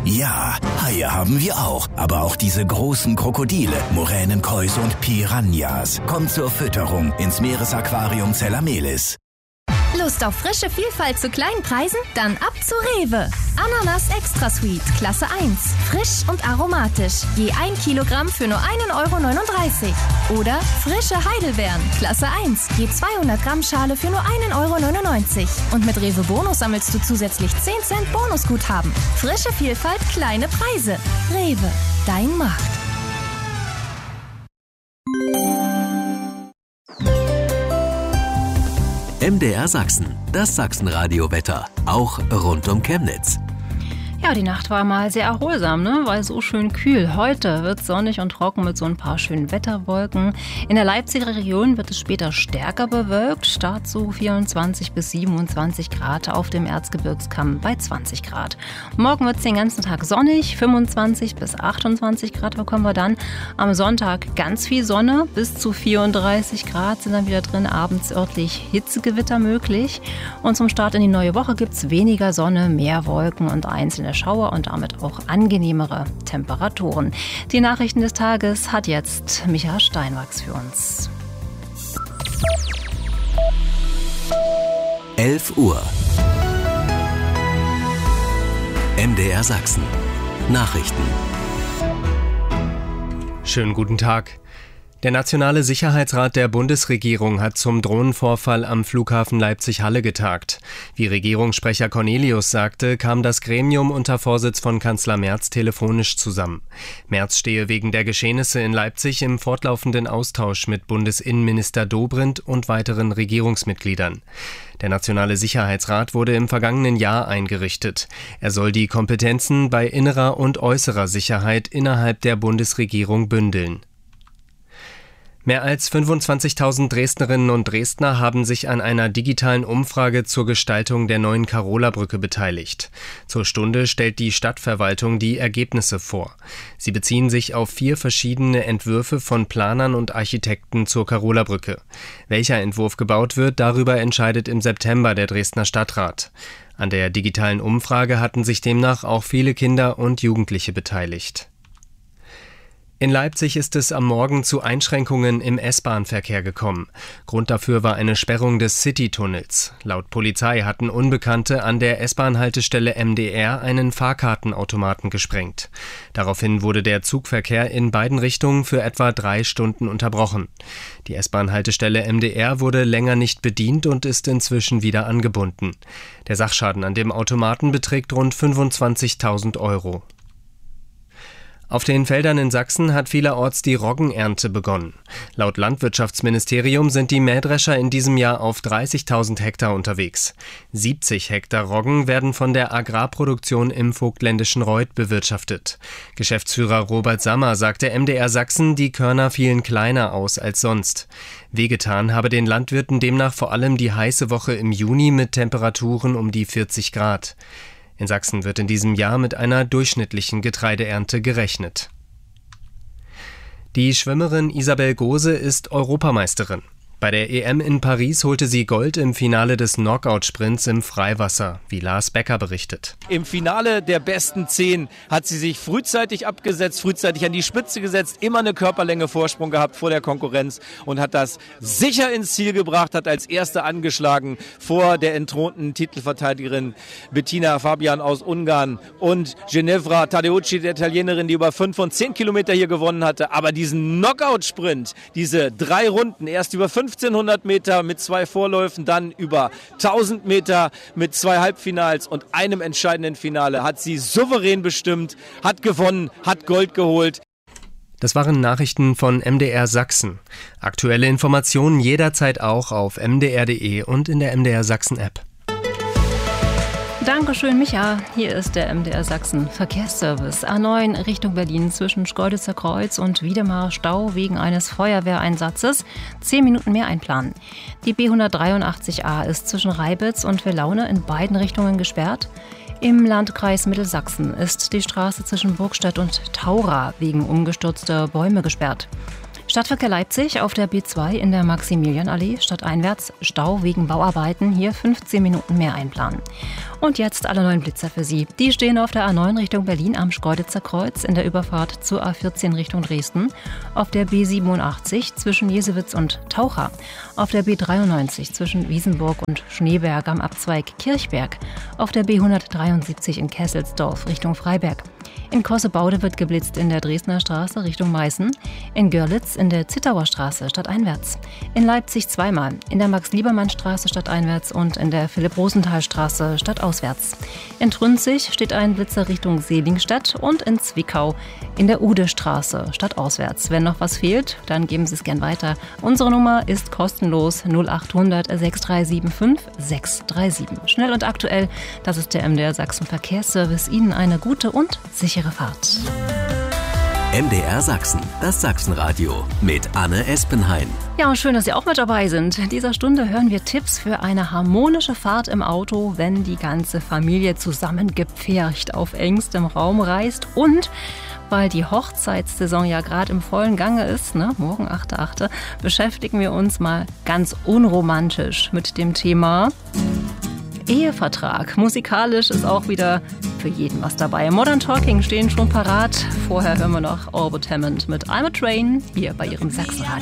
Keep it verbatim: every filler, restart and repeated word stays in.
Ja, Haie haben wir auch, aber auch diese großen Krokodile, Muränen, Kois und Piranhas. Kommt zur Fütterung ins Meeresaquarium Zellamelis. Lust auf frische Vielfalt zu kleinen Preisen? Dann ab zu Rewe. Ananas Extra Sweet, Klasse eins. Frisch und aromatisch. Je ein Kilogramm für nur ein Euro neununddreißig. Oder frische Heidelbeeren, Klasse eins. Je zweihundert Gramm Schale für nur ein Euro neunundneunzig. Und mit Rewe Bonus sammelst du zusätzlich zehn Cent Bonusguthaben. Frische Vielfalt, kleine Preise. Rewe, dein Markt. M D R Sachsen, das Sachsenradio-Wetter, auch rund um Chemnitz. Ja, die Nacht war mal sehr erholsam, ne? War so schön kühl. Heute wird es sonnig und trocken mit so ein paar schönen Wetterwolken. In der Leipziger Region wird es später stärker bewölkt. Dazu vierundzwanzig bis siebenundzwanzig Grad, auf dem Erzgebirgskamm bei zwanzig Grad. Morgen wird es den ganzen Tag sonnig, fünfundzwanzig bis achtundzwanzig Grad bekommen wir dann. Am Sonntag ganz viel Sonne, bis zu vierunddreißig Grad sind dann wieder drin. Abends örtlich Hitzegewitter möglich. Und zum Start in die neue Woche gibt es weniger Sonne, mehr Wolken und einzelne Schauer und damit auch angenehmere Temperaturen. Die Nachrichten des Tages hat jetzt Micha Steinwachs für uns. elf Uhr. M D R Sachsen. Nachrichten. Schönen guten Tag. Der Nationale Sicherheitsrat der Bundesregierung hat zum Drohnenvorfall am Flughafen Leipzig-Halle getagt. Wie Regierungssprecher Cornelius sagte, kam das Gremium unter Vorsitz von Kanzler Merz telefonisch zusammen. Merz stehe wegen der Geschehnisse in Leipzig im fortlaufenden Austausch mit Bundesinnenminister Dobrindt und weiteren Regierungsmitgliedern. Der Nationale Sicherheitsrat wurde im vergangenen Jahr eingerichtet. Er soll die Kompetenzen bei innerer und äußerer Sicherheit innerhalb der Bundesregierung bündeln. Mehr als fünfundzwanzigtausend Dresdnerinnen und Dresdner haben sich an einer digitalen Umfrage zur Gestaltung der neuen Karola-Brücke beteiligt. Zur Stunde stellt die Stadtverwaltung die Ergebnisse vor. Sie beziehen sich auf vier verschiedene Entwürfe von Planern und Architekten zur Karola-Brücke. Welcher Entwurf gebaut wird, darüber entscheidet im September der Dresdner Stadtrat. An der digitalen Umfrage hatten sich demnach auch viele Kinder und Jugendliche beteiligt. In Leipzig ist es am Morgen zu Einschränkungen im S-Bahn-Verkehr gekommen. Grund dafür war eine Sperrung des City-Tunnels. Laut Polizei hatten Unbekannte an der S-Bahn-Haltestelle M D R einen Fahrkartenautomaten gesprengt. Daraufhin wurde der Zugverkehr in beiden Richtungen für etwa drei Stunden unterbrochen. Die S-Bahn-Haltestelle M D R wurde länger nicht bedient und ist inzwischen wieder angebunden. Der Sachschaden an dem Automaten beträgt rund fünfundzwanzigtausend Euro. Auf den Feldern in Sachsen hat vielerorts die Roggenernte begonnen. Laut Landwirtschaftsministerium sind die Mähdrescher in diesem Jahr auf dreißigtausend Hektar unterwegs. siebzig Hektar Roggen werden von der Agrarproduktion im vogtländischen Reuth bewirtschaftet. Geschäftsführer Robert Sammer sagte M D R Sachsen, die Körner fielen kleiner aus als sonst. Wehgetan habe den Landwirten demnach vor allem die heiße Woche im Juni mit Temperaturen um die vierzig Grad. In Sachsen wird in diesem Jahr mit einer durchschnittlichen Getreideernte gerechnet. Die Schwimmerin Isabel Gose ist Europameisterin. Bei der E M in Paris holte sie Gold im Finale des Knockout-Sprints im Freiwasser, wie Lars Becker berichtet. Im Finale der besten zehn hat sie sich frühzeitig abgesetzt, frühzeitig an die Spitze gesetzt, immer eine Körperlänge Vorsprung gehabt vor der Konkurrenz und hat das sicher ins Ziel gebracht, hat als Erste angeschlagen vor der entthronten Titelverteidigerin Bettina Fabian aus Ungarn und Ginevra Tadeucci, der Italienerin, die über fünf und zehn Kilometer hier gewonnen hatte. Aber diesen Knockout-Sprint, diese drei Runden, erst über fünfzehnhundert Meter mit zwei Vorläufen, dann über tausend Meter mit zwei Halbfinals und einem entscheidenden Finale, hat sie souverän bestimmt, hat gewonnen, hat Gold geholt. Das waren Nachrichten von M D R Sachsen. Aktuelle Informationen jederzeit auch auf m d r punkt d e und in der M D R Sachsen App. Dankeschön, Micha. Hier ist der M D R Sachsen Verkehrsservice. A neun Richtung Berlin zwischen Schkeuditzer Kreuz und Wiedemar Stau wegen eines Feuerwehreinsatzes. Zehn Minuten mehr einplanen. Die B hundertdreiundachtzig A ist zwischen Reibitz und Velaune in beiden Richtungen gesperrt. Im Landkreis Mittelsachsen ist die Straße zwischen Burgstadt und Taura wegen umgestürzter Bäume gesperrt. Stadtverkehr Leipzig auf der B zwei in der Maximilianallee stadteinwärts Stau wegen Bauarbeiten, hier fünfzehn Minuten mehr einplanen. Und jetzt alle neuen Blitzer für Sie. Die stehen auf der A neun Richtung Berlin am Schkeuditzer Kreuz, in der Überfahrt zur A vierzehn Richtung Dresden, auf der B siebenundachtzig zwischen Jesewitz und Taucha, auf der B dreiundneunzig zwischen Wiesenburg und Schneeberg am Abzweig Kirchberg, auf der B hundertdreiundsiebzig in Kesselsdorf Richtung Freiberg. In Kossebaude wird geblitzt in der Dresdner Straße Richtung Meißen, in Görlitz in der Zittauer Straße stadteinwärts, in Leipzig zweimal, in der Max-Liebermann-Straße stadteinwärts und in der Philipp-Rosenthal-Straße stadtauswärts. In Trünzig steht ein Blitzer Richtung Selingstadt und in Zwickau in der Ude-Straße stadtauswärts. Wenn noch was fehlt, dann geben Sie es gern weiter. Unsere Nummer ist kostenlos null achthundert sechs drei sieben fünf sechs drei sieben. Schnell und aktuell, das ist der M D R Sachsen Verkehrsservice. Ihnen eine gute und sichere Fahrt. M D R Sachsen, das Sachsenradio mit Anne Espenhain. Ja, und schön, dass Sie auch mit dabei sind. In dieser Stunde hören wir Tipps für eine harmonische Fahrt im Auto, wenn die ganze Familie zusammengepfercht auf engstem Raum reist. Und weil die Hochzeitssaison ja gerade im vollen Gange ist, ne, morgen achter achter, beschäftigen wir uns mal ganz unromantisch mit dem Thema Ehevertrag. Musikalisch ist auch wieder für jeden was dabei. Modern Talking stehen schon parat. Vorher hören wir noch Orbit Hammond mit I'm a Train hier bei Ihrem Sachsenradio.